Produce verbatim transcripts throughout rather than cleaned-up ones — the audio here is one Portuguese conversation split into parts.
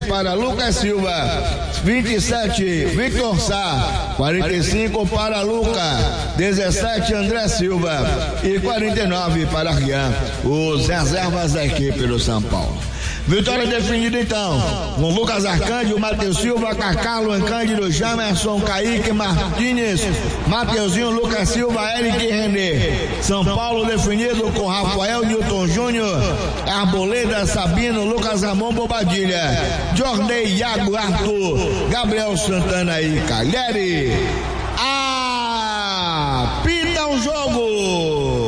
para Lucas Silva, vinte e sete Victor Sá, quarenta e cinco para Luca, dezessete André Silva e quarenta e nove para Rian, os reservas da equipe do São Paulo. Vitória definida então, com Lucas Arcândio, Matheus Silva, Carcarlo, Cândido, Jamerson, Kaique, Martínez, Mateuzinho, Lucas Silva, Eric e Renê. São Paulo definido com Rafael, Newton Júnior, Arboleda, Sabino, Lucas Ramon, Bobadilha, Jornei, Iago, Arthur, Gabriel Santana e Calheri. Apita o jogo!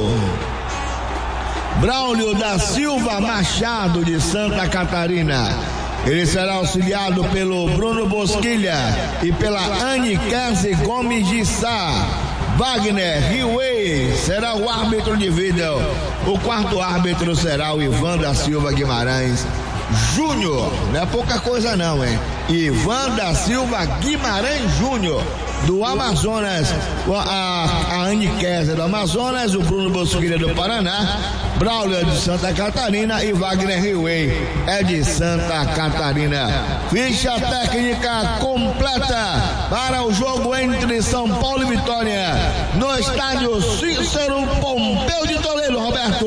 Braulio da Silva Machado, de Santa Catarina. Ele será auxiliado pelo Bruno Bosquilha e pela Anne Kerse Gomes de Sá. Wagner Riway será o árbitro de vídeo. O quarto árbitro será o Ivan da Silva Guimarães Júnior. Não é pouca coisa não, hein? Ivan da Silva Guimarães Júnior, do Amazonas, a, a Anne Kerse do Amazonas, o Bruno Bosquilha do Paraná, Braulio é de Santa Catarina e Wagner Riway é de Santa Catarina. Ficha técnica completa para o jogo entre São Paulo e Vitória no estádio Cícero Pompeu de Toledo, Roberto.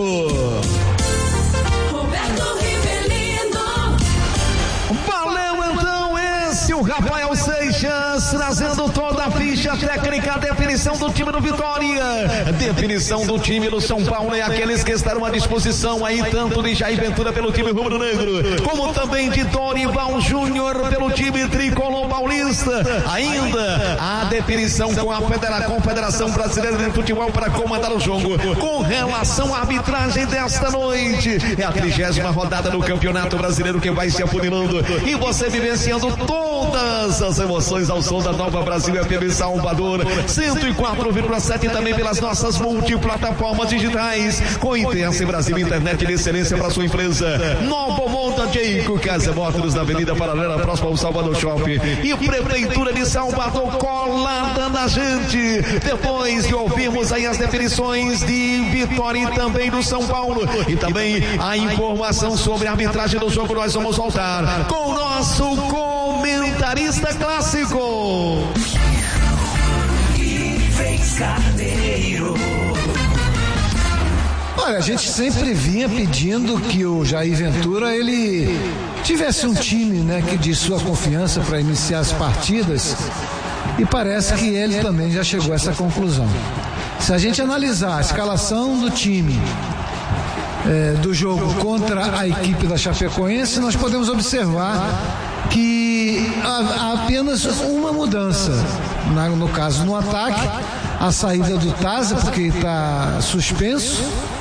Roberto Rivelino. Valeu então, esse o Rafael Seixas trazendo toda a ficha técnica, a definição do time do Vitória, definição do time do São Paulo e aqueles que estarão à disposição aí, tanto de Jair Ventura pelo time rubro-negro, como também de Dorival Júnior pelo time tricolor paulista. Ainda a definição com a Federa, Confederação Brasileira de Futebol para comandar o jogo. Com relação à arbitragem desta noite, é a trigésima rodada do Campeonato Brasileiro que vai se afunilando e você vivenciando todas as emoções ao som da Nova Brasil F M Salvador cento e quatro vírgula sete, também pelas nossas multiplataformas digitais, com Intense Brasil, internet de excelência para sua empresa. Novo Monta Jeico, Casa Motors na Avenida Paralela, próximo ao Salvador Shopping, e Prefeitura de Salvador colada na gente. Depois de ouvirmos aí as definições de Vitória e também do São Paulo, e também a informação sobre a arbitragem do jogo, nós vamos voltar com o nosso comentarista clássico. Olha, a gente sempre vinha pedindo que o Jair Ventura ele tivesse um time, né, que de sua confiança para iniciar as partidas, e parece que ele também já chegou a essa conclusão. Se a gente analisar a escalação do time é, do jogo contra a equipe da Chapecoense, nós podemos observar que há, há apenas uma mudança, na, no caso no ataque, a saída do Taza, porque está suspenso,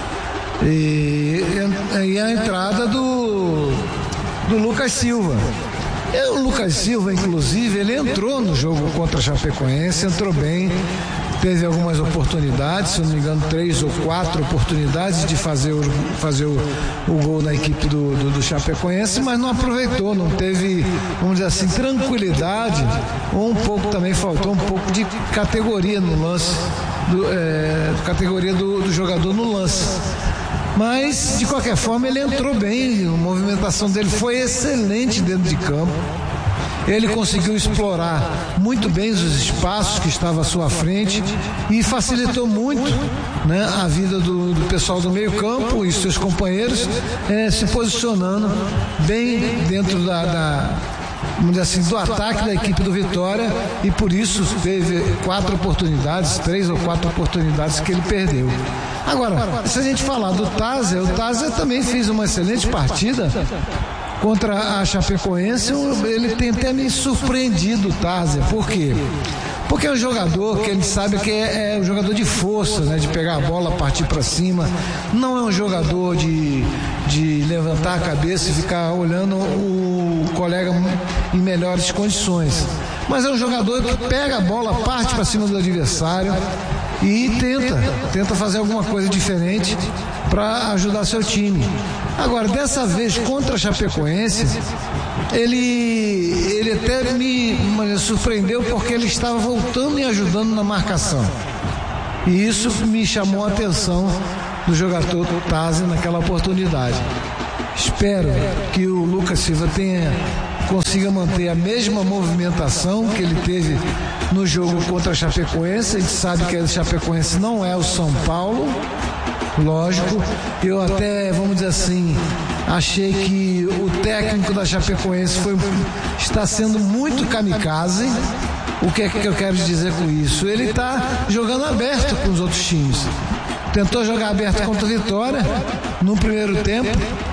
e, e a entrada do, do Lucas Silva. E o Lucas Silva, inclusive, ele entrou no jogo contra a Chapecoense, entrou bem, teve algumas oportunidades, se não me engano, três ou quatro oportunidades de fazer o, fazer o, o gol na equipe do, do, do Chapecoense, mas não aproveitou, não teve, vamos dizer assim, tranquilidade, ou um pouco também faltou um pouco de categoria no lance, do, é, categoria do, do jogador no lance. Mas, de qualquer forma, ele entrou bem, a movimentação dele foi excelente dentro de campo. Ele conseguiu explorar muito bem os espaços que estavam à sua frente e facilitou muito, né, a vida do, do pessoal do meio campo e seus companheiros, é, se posicionando bem dentro da, da vamos dizer assim, do ataque da equipe do Vitória, e por isso teve quatro oportunidades, três ou quatro oportunidades que ele perdeu. Agora, se a gente falar do Taza, o Taza também fez uma excelente partida contra a Chapecoense. Ele tem até me surpreendido, o Taza. Por quê? Porque é um jogador que ele sabe que é, é um jogador de força, né? De pegar a bola, partir para cima. Não é um jogador de, de levantar a cabeça e ficar olhando o colega em melhores condições. Mas é um jogador que pega a bola, parte para cima do adversário e tenta, tenta fazer alguma coisa diferente para ajudar seu time. Agora, dessa vez contra a Chapecoense, ele, ele até me, me surpreendeu, porque ele estava voltando e ajudando na marcação. E isso me chamou a atenção do jogador Taza naquela oportunidade. Espero que o Lucas Silva tenha consiga manter a mesma movimentação que ele teve no jogo contra a Chapecoense. A gente sabe que a Chapecoense não é o São Paulo, lógico. Eu até, vamos dizer assim, achei que o técnico da Chapecoense foi, está sendo muito kamikaze. O que é que eu quero dizer com isso? Ele está jogando aberto com os outros times. Tentou jogar aberto contra o Vitória no primeiro tempo.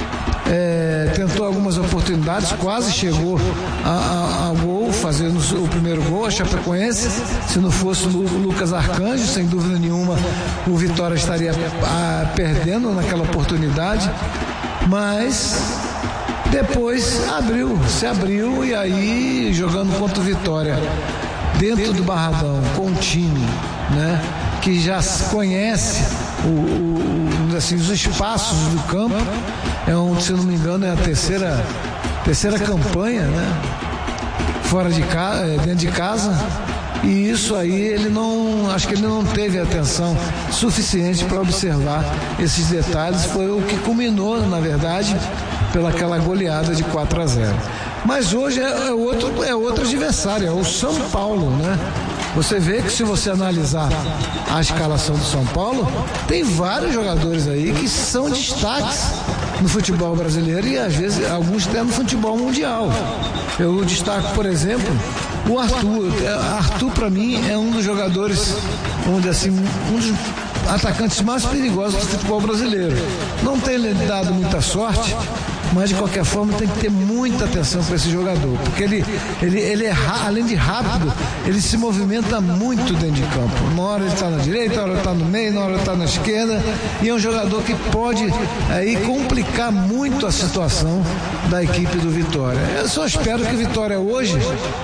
É, tentou algumas oportunidades, quase chegou ao gol, fazendo o primeiro gol, a Chapecoense. Se não fosse o Lucas Arcanjo, sem dúvida nenhuma, o Vitória estaria a, perdendo naquela oportunidade. Mas depois abriu, se abriu, e aí jogando contra o Vitória dentro do Barradão, com um time, né, que já conhece o, o, assim, os espaços do campo. É um, se não me engano, é a terceira, terceira campanha, né, fora de casa, dentro de casa. E isso aí ele não, acho que ele não teve atenção suficiente para observar esses detalhes. Foi o que culminou, na verdade, pelaquela goleada de quatro a zero. Mas hoje é, é, outro, é outro adversário, é o São Paulo, né? Você vê que, se você analisar a escalação do São Paulo, tem vários jogadores aí que são destaques no futebol brasileiro e às vezes alguns até no futebol mundial. Eu destaco, por exemplo, o Arthur. Arthur, para mim, é um dos jogadores, vamos dizer assim, um dos atacantes mais perigosos do futebol brasileiro. Não tem dado muita sorte, mas de qualquer forma tem que ter muita atenção para esse jogador, porque ele, ele, ele é, além de rápido, ele se movimenta muito dentro de campo. Uma hora ele está na direita, uma hora ele está no meio, uma hora ele está na esquerda, e é um jogador que pode aí complicar muito a situação da equipe do Vitória. Eu só espero que o Vitória hoje,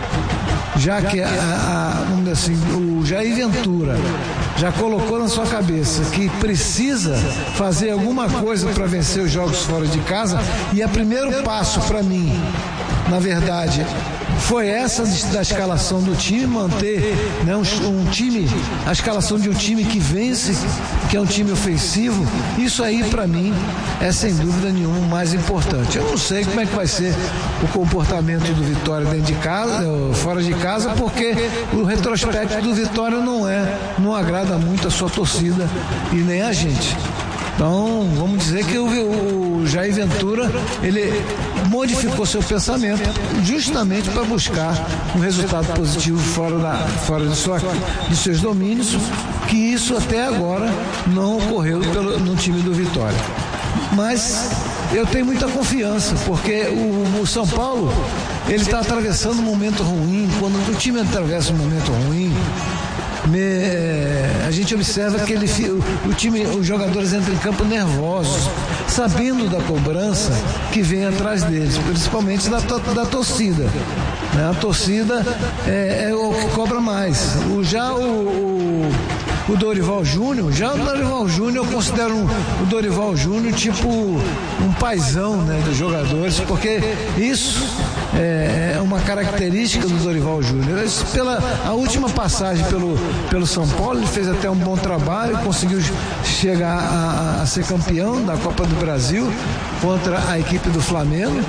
já que a, a, vamos dizer assim, o Jair Ventura já colocou na sua cabeça que precisa fazer alguma coisa para vencer os jogos fora de casa, e o primeiro passo para mim, na verdade, foi essa da escalação do time, manter, né, um, um time, a escalação de um time que vence, que é um time ofensivo. Isso aí, para mim, é sem dúvida nenhuma o mais importante. Eu não sei como é que vai ser o comportamento do Vitória dentro de casa, fora de casa, porque o retrospecto do Vitória não é, não agrada muito a sua torcida e nem a gente. Então, vamos dizer que o, o Jair Ventura, ele modificou seu pensamento justamente para buscar um resultado positivo fora, da, fora de, sua, de seus domínios, que isso até agora não ocorreu pelo, no time do Vitória. Mas eu tenho muita confiança, porque o, o São Paulo, ele está atravessando um momento ruim. Quando o time atravessa um momento ruim, Me, a gente observa que ele, o, o time, os jogadores entram em campo nervosos, sabendo da cobrança que vem atrás deles, principalmente da, da torcida. Né? A torcida é, é o que cobra mais. O, já o, o, o Dorival Júnior, já o Dorival Júnior, eu considero um, o Dorival Júnior tipo um paizão, né, dos jogadores, porque isso é, é uma característica do Dorival Júnior. Pela a última passagem pelo, pelo São Paulo, ele fez até um bom trabalho, conseguiu chegar a, a ser campeão da Copa do Brasil contra a equipe do Flamengo.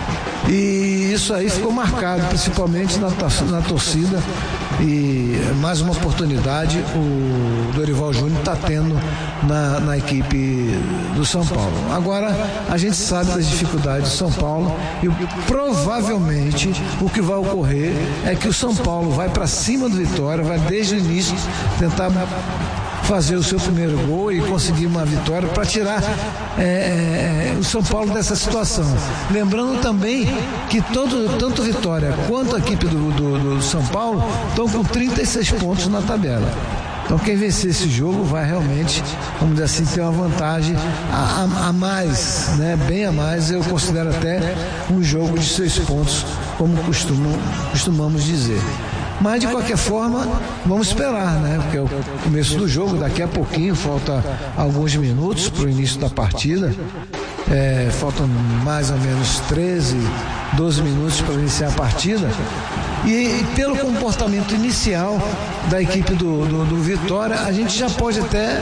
E isso aí ficou marcado, principalmente na, na torcida. E mais uma oportunidade o Dorival Júnior está tendo na, na equipe do São Paulo. Agora, a gente sabe das dificuldades do São Paulo, e provavelmente o que vai ocorrer é que o São Paulo vai para cima do Vitória, vai desde o início tentar fazer o seu primeiro gol e conseguir uma vitória para tirar é, é, o São Paulo dessa situação. Lembrando também que todo, tanto Vitória quanto a equipe do, do, do São Paulo estão com trinta e seis pontos na tabela. Então quem vencer esse jogo vai realmente, vamos dizer assim, ter uma vantagem a, a, a mais, né? Bem a mais. Eu considero até um jogo de seis pontos, como costumam, costumamos dizer. Mas, de qualquer forma, vamos esperar, né? Porque é o começo do jogo, daqui a pouquinho, falta alguns minutos para o início da partida. É, faltam mais ou menos treze, doze minutos para iniciar a partida. E, e pelo comportamento inicial da equipe do, do, do Vitória, a gente já pode até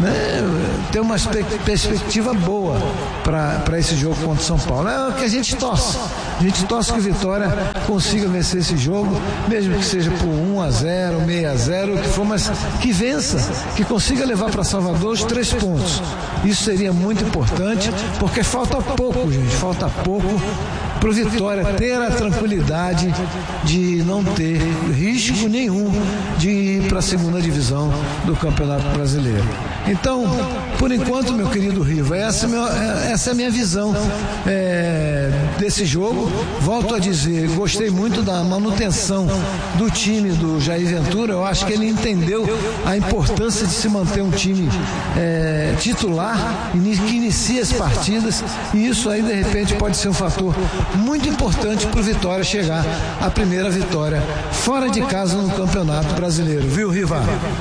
né, ter uma perspectiva boa para esse jogo contra o São Paulo. É o que a gente torce. A gente torce que o Vitória consiga vencer esse jogo, mesmo que seja por um a zero, meio a zero, o que for, mas que vença, que consiga levar para Salvador os três pontos. Isso seria muito importante, porque falta pouco, gente, falta pouco para o Vitória ter a tranquilidade de não ter risco nenhum de ir para a segunda divisão do Campeonato Brasileiro. Então, por enquanto, meu querido Riva, essa, meu, essa é a minha visão é, desse jogo. Volto a dizer, gostei muito da manutenção do time do Jair Ventura. Eu acho que ele entendeu a importância de se manter um time é, titular que inicia as partidas, e isso aí de repente pode ser um fator muito importante para o Vitória chegar à primeira vitória fora de casa no Campeonato Brasileiro, viu, Riva?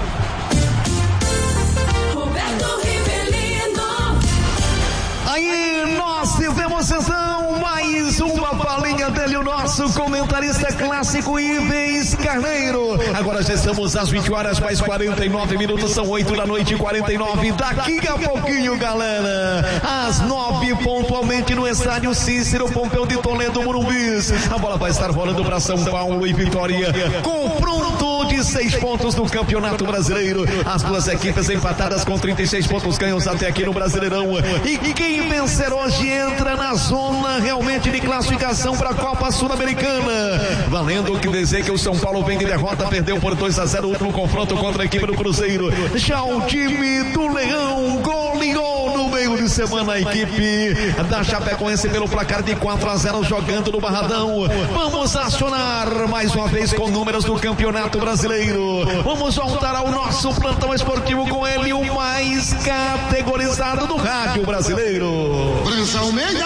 Aí nós tivemos então mais uma palhinha dele, o nosso comentarista clássico Ives Carneiro. Agora já estamos às vinte horas mais quarenta e nove minutos, são oito da noite e quarenta e nove. Daqui a pouquinho, galera, às nove pontualmente no estádio Cícero Pompeu de Toledo, Morumbis, a bola vai estar rolando para São Paulo e Vitória. Confronto de seis pontos do Campeonato Brasileiro. As duas equipes empatadas com trinta e seis pontos ganhos até aqui no Brasileirão. E quem vencer hoje entra na zona realmente de classificação para a Copa Sul-Americana. Valendo o que dizer que o São Paulo vem de derrota, perdeu por dois a zero o último confronto contra a equipe do Cruzeiro. Já o time do Leão goleou no meio de semana a equipe da Chapecoense pelo placar de quatro a zero jogando no Barradão. Vamos acionar mais uma vez com números do Campeonato Brasileiro. Vamos voltar ao nosso plantão esportivo com ele, o mais categorizado do rádio brasileiro. França Almeida.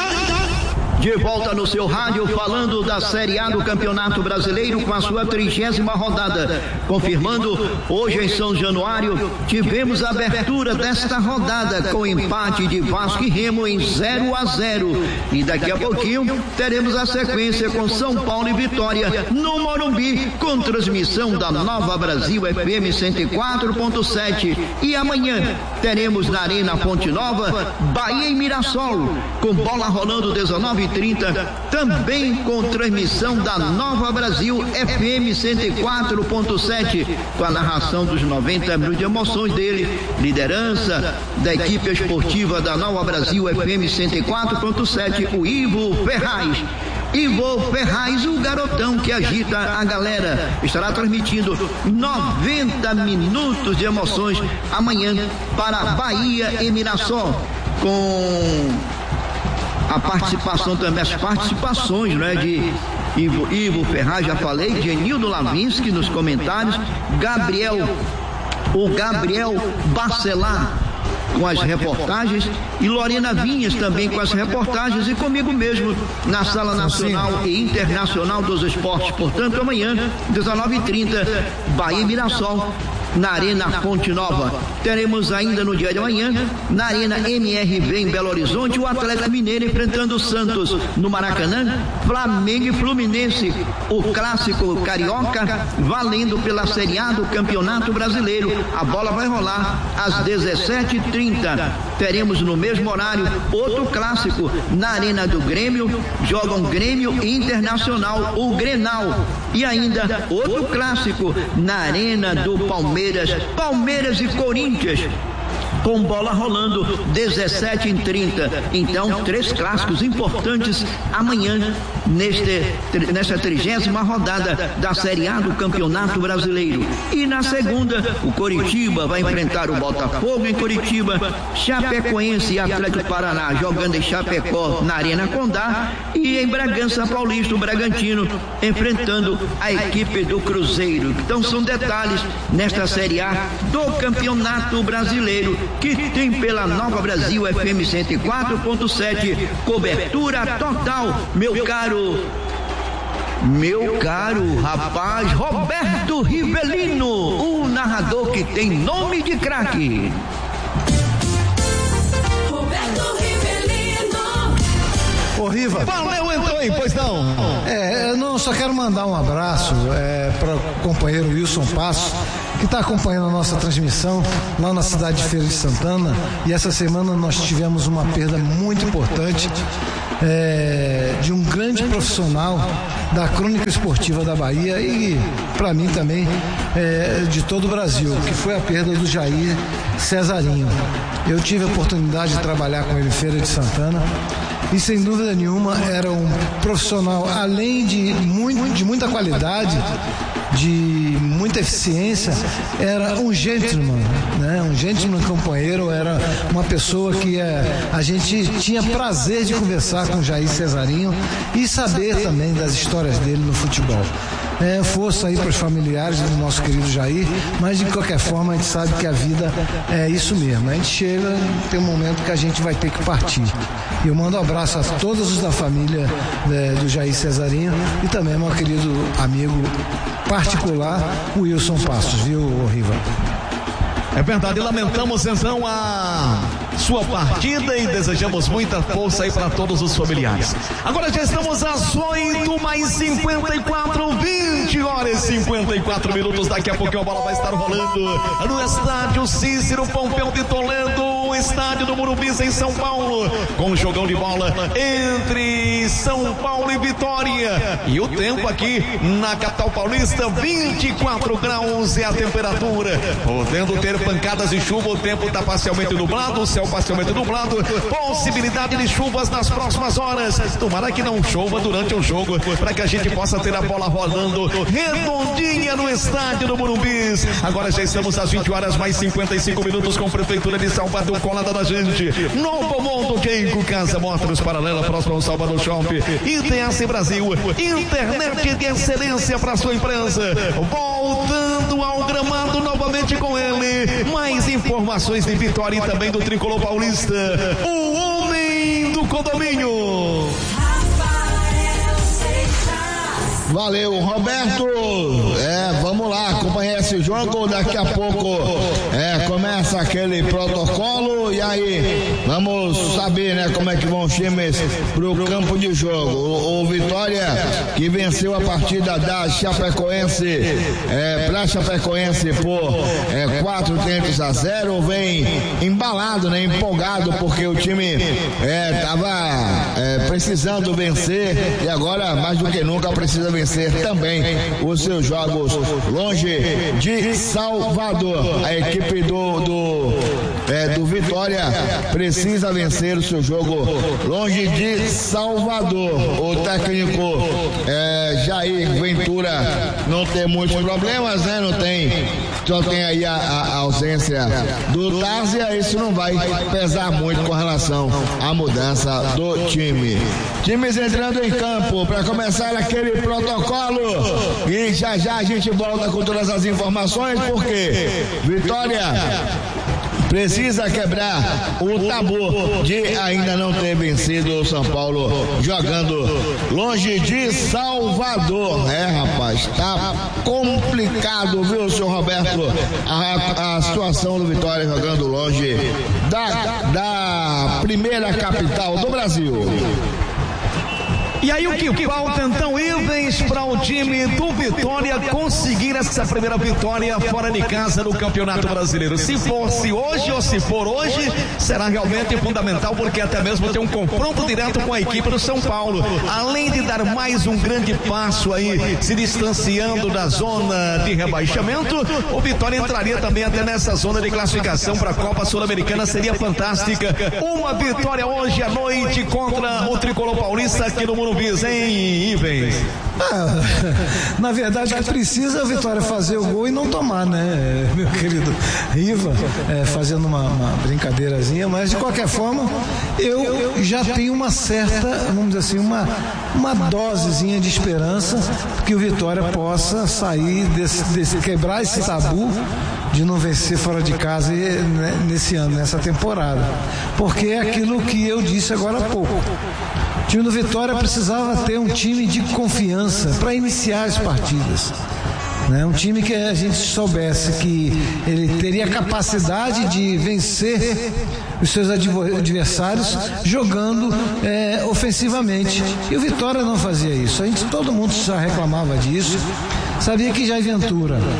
De volta no seu rádio, falando da Série A do Campeonato Brasileiro com a sua trigésima rodada. Confirmando, hoje em São Januário, tivemos a abertura desta rodada com empate de Vasco e Remo em zero a zero. E daqui a pouquinho teremos a sequência com São Paulo e Vitória no Morumbi, com transmissão da Nova Brasil F M cento e quatro ponto sete. E amanhã teremos na Arena Fonte Nova, Bahia e Mirassol, com bola rolando dezenove e trinta, também com transmissão da Nova Brasil F M cento e quatro ponto sete, com a narração dos noventa minutos de emoções dele, liderança da equipe esportiva da Nova Brasil F M cento e quatro ponto sete, o Ivo Ferraz. Ivo Ferraz, o garotão que agita a galera, estará transmitindo noventa minutos de emoções amanhã para Bahia e Mirassol, com a participação também, as participações, né, de Ivo, Ivo Ferraz, já falei, de Enildo Lavinsky nos comentários, Gabriel, o Gabriel Bacelar com as reportagens, e Lorena Vinhas também com as reportagens, e comigo mesmo na Sala Nacional e Internacional dos Esportes. Portanto, amanhã, dezenove e trinta, Bahia e Mirassol, na Arena Fonte Nova. Teremos ainda no dia de amanhã, na Arena M R V em Belo Horizonte, o Atlético Mineiro enfrentando o Santos. No Maracanã, Flamengo e Fluminense, o clássico carioca, valendo pela Série A do Campeonato Brasileiro. A bola vai rolar às dezessete e trinta. Teremos no mesmo horário outro clássico na Arena do Grêmio, jogam Grêmio e Internacional, o Grenal. E ainda outro clássico na Arena do Palmeiras, Palmeiras e Corinthians, com bola rolando dezessete e trinta. Então, três clássicos importantes amanhã, neste, nesta trigésima rodada da Série A do Campeonato Brasileiro. E na segunda, o Coritiba vai enfrentar o Botafogo em Coritiba, Chapecoense e Atlético Paraná jogando em Chapecó na Arena Condá, e em Bragança Paulista, o Bragantino enfrentando a equipe do Cruzeiro. Então, são detalhes nesta Série A do Campeonato Brasileiro, que tem pela Nova Brasil F M cento e quatro ponto sete, cobertura total, meu caro, meu caro rapaz Roberto Rivelino, o narrador que tem nome de craque. Roberto Rivelino. Ô Riva, Valeu, entrou aí, pois não? É, eu não, só quero mandar um abraço é, para o companheiro Wilson Passo, que está acompanhando a nossa transmissão lá na cidade de Feira de Santana. E essa semana nós tivemos uma perda muito importante é, de um grande profissional da crônica esportiva da Bahia e, para mim também, é, de todo o Brasil, que foi a perda do Jair Cesarinho. Eu tive a oportunidade de trabalhar com ele em Feira de Santana e, sem dúvida nenhuma, era um profissional, além de, muito, de muita qualidade, de muita eficiência, era um gentleman, né? Um gentleman companheiro, era uma pessoa que é, a gente tinha prazer de conversar com o Jair Cesarinho e saber também das histórias dele no futebol. É, força aí para os familiares do nosso querido Jair, mas de qualquer forma a gente sabe que a vida é isso mesmo. A gente chega, tem um momento que a gente vai ter que partir. E eu mando um abraço a todos os da família é, do Jair Cesarinho e também meu querido amigo particular, o Wilson Passos, viu, Riva? É verdade, lamentamos então a sua partida e desejamos muita força aí para todos os familiares. Agora já estamos às oito mais cinquenta e quatro, vinte horas e cinquenta e quatro minutos. Daqui a pouquinho a bola vai estar rolando no estádio Cícero Pompeu de Toledo, o estádio do Morumbi em São Paulo, com um jogão de bola entre São Paulo e Vitória. E o tempo aqui na capital paulista, vinte e quatro graus é a temperatura, podendo ter pancadas de chuva. O tempo está parcialmente nublado, o céu parcialmente nublado, possibilidade de chuvas nas próximas horas. Tomara que não chova durante o jogo, para que a gente possa ter a bola rolando redondinha no estádio do Morumbi. Agora já estamos às vinte horas mais cinquenta e cinco minutos, com a Prefeitura de Salvador colada da gente. Novo Mundo Queico, Casa Motors Paralela, próximo ao Salvador Shopping. I T S Brasil, internet de excelência para sua empresa. Voltando ao gramado novamente com ele. Mais informações de Vitória e também do Tricolor Paulista, o homem do condomínio. Valeu, Roberto. É, vamos lá, acompanhar esse jogo. Daqui a pouco é, começa aquele protocolo e aí vamos saber, né, como é que vão os times pro campo de jogo. O, o Vitória, que venceu a partida da Chapecoense, é, pra Chapecoense por é, quatro tentos a zero, vem embalado, né, empolgado, porque o time é, tava é, precisando vencer e agora mais do que nunca precisa vencer também os seus jogos longe de Salvador. A equipe do do, é, do Vitória precisa vencer o seu jogo longe de Salvador. O técnico é, Jair Ventura não tem muitos problemas, né? Não tem, só tem aí a, a ausência do Tárzia. Isso não vai pesar muito com relação à mudança do time. Times entrando em campo para começar aquele protocolo e já já a gente volta com todas as informações, porque Vitória precisa quebrar o tabu de ainda não ter vencido o São Paulo jogando longe de Salvador. É, rapaz, tá complicado, viu, senhor Roberto, a, a situação do Vitória jogando longe da, da primeira capital do Brasil. E aí o que falta então, Ivens, para o time do Vitória conseguir essa primeira vitória fora de casa no Campeonato Brasileiro? Se fosse hoje ou se for hoje, será realmente fundamental, porque até mesmo tem um confronto direto com a equipe do São Paulo. Além de dar mais um grande passo aí, se distanciando da zona de rebaixamento, o Vitória entraria também até nessa zona de classificação para a Copa Sul-Americana. Seria fantástica uma vitória hoje à noite contra o Tricolor Paulista aqui no Morumbi, hein, Ivens? Ah, na verdade, o que precisa é a Vitória fazer o gol e não tomar, né, meu querido Iva, é, fazendo uma, uma brincadeirazinha, mas de qualquer forma, eu já tenho uma certa, vamos dizer assim, uma, uma dosezinha de esperança que o Vitória possa sair desse, desse quebrar esse tabu de não vencer fora de casa nesse ano, nessa temporada, porque é aquilo que eu disse agora há pouco. O time do Vitória precisava ter um time de confiança para iniciar as partidas, né? Um time que a gente soubesse que ele teria capacidade de vencer os seus adversários jogando é, ofensivamente. E o Vitória não fazia isso. A gente, todo mundo já reclamava disso. Sabia que Jair Ventura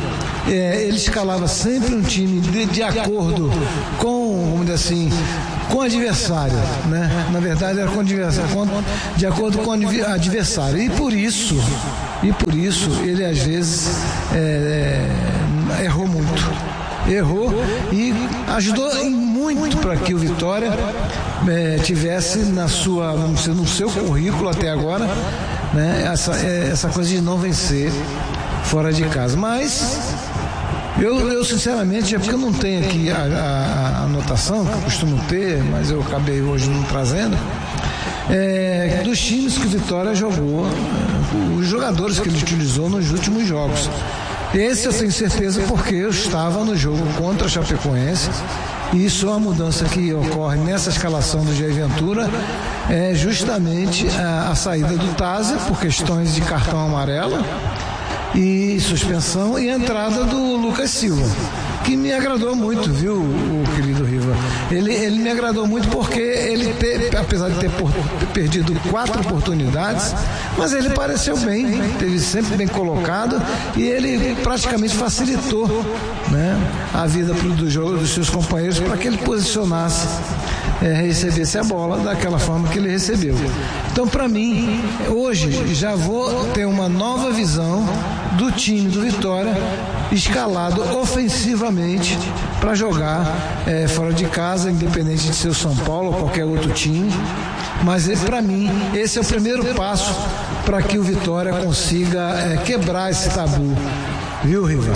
é, ele escalava sempre um time de, de acordo com, vamos dizer assim, com o adversário, né? Na verdade era com o adversário, com, de acordo com o adversário. E por isso, e por isso ele às vezes é, é, errou muito. Errou e ajudou muito para que o Vitória é, tivesse na sua, vamos dizer, no seu currículo até agora, né, essa, essa coisa de não vencer fora de casa. Mas eu, eu sinceramente, é porque eu não tenho aqui a, a, a anotação que eu costumo ter, mas eu acabei hoje não trazendo, é, dos times que o Vitória jogou, os jogadores que ele utilizou nos últimos jogos. Esse eu tenho certeza porque eu estava no jogo contra a Chapecoense e isso é uma mudança que ocorre nessa escalação do Jair Ventura, é justamente a, a saída do Taza por questões de cartão amarelo e suspensão e a entrada do Lucas Silva, que me agradou muito, viu, o querido Riva? Ele, ele me agradou muito porque ele, te, apesar de ter por, perdido quatro oportunidades, mas ele pareceu bem, teve sempre bem colocado e ele praticamente facilitou, né, a vida pro, do jogo dos seus companheiros para que ele posicionasse, é, recebesse a bola daquela forma que ele recebeu. Então, para mim, hoje já vou ter uma nova visão do time do Vitória escalado ofensivamente para jogar é, fora de casa, independente de ser o São Paulo ou qualquer outro time. Mas para mim esse é o primeiro passo para que o Vitória consiga é, quebrar esse tabu, viu, Riva?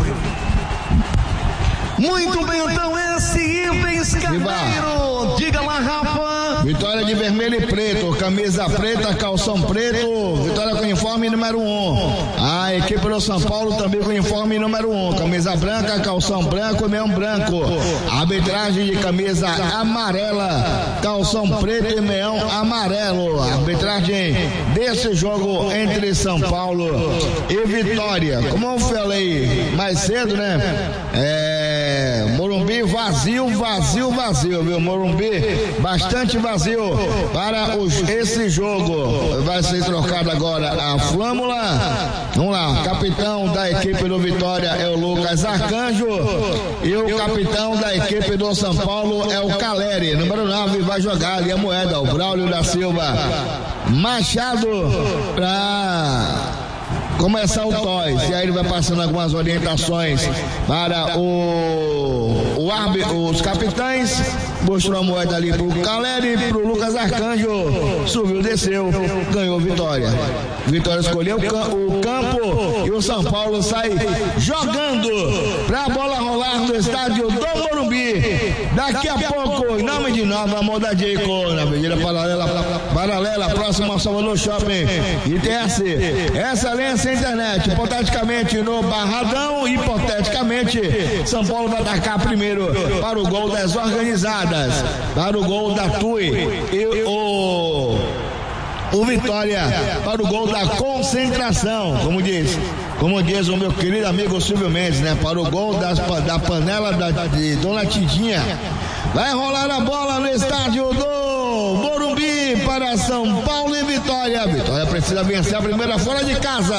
Muito bem, então esse Ivens Carneiro, diga lá, Rafa. Vitória de vermelho e preto, camisa preta, calção preto, Vitória com uniforme número um. A equipe do São Paulo também com uniforme número um, camisa branca, calção branco, meião branco. Arbitragem de camisa amarela, calção preto e meião amarelo. Arbitragem desse jogo entre São Paulo e Vitória. Como eu falei mais cedo, né? É, Morumbi vazio, vazio, vazio, viu? Morumbi bastante vazio para os, esse jogo. Vai ser trocada agora a flâmula. Vamos lá, capitão da equipe do Vitória é o Lucas Arcanjo e o capitão da equipe do São Paulo é o Caleri. Número nove vai jogar ali a moeda, o Braulio da Silva Machado, para começar o toys, e aí ele vai passando algumas orientações para o, o árbitro, os capitães. Mostrou a moeda ali pro Caleri, pro Lucas Arcanjo, subiu, desceu, ganhou Vitória. Vitória escolheu o campo e o São Paulo sai jogando pra bola rolar no estádio do Morumbi. Daqui a pouco, em nome de Nova Moda Jeico, na Avenida Paralela, paralela próximo ao Salvador Shopping, I T S, excelência internet, hipoteticamente no Barradão, hipoteticamente, São Paulo vai atacar primeiro para o gol das organizadas, para o gol da Tui e o, o Vitória para o gol da concentração, como diz, como diz o meu querido amigo Silvio Mendes, né? Para o gol das, da panela da, de Dona Tidinha. Vai rolar a bola no estádio do Morumbi para São Paulo e Vitória. Vitória precisa vencer a primeira fora de casa.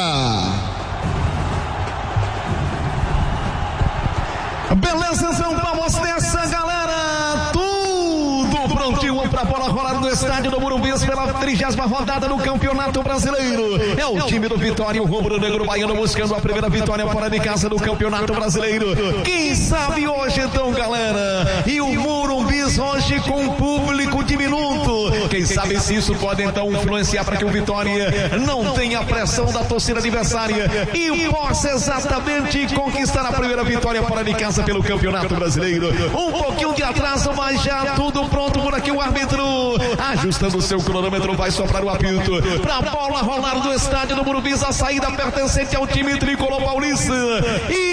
Beleza, São Paulo, dessa galera, tudo prontinho pra bola rolar no estádio do Morumbi pela trigésima rodada do Campeonato Brasileiro. É o time do Vitória, o rubro negro baiano, buscando a primeira vitória fora de casa do Campeonato Brasileiro. Quem sabe hoje então, galera? E o Morumbi hoje com público diminuto. Quem sabe se isso pode então influenciar para que o Vitória não tenha pressão da torcida adversária e possa exatamente conquistar a primeira vitória fora de casa pelo Campeonato Brasileiro. Um pouquinho de atraso, mas já tudo pronto por aqui. O árbitro ajustando o seu cronômetro, vai soprar o apito pra bola rolar do estádio do Morumbi. A saída pertencente ao time tricolor paulista. E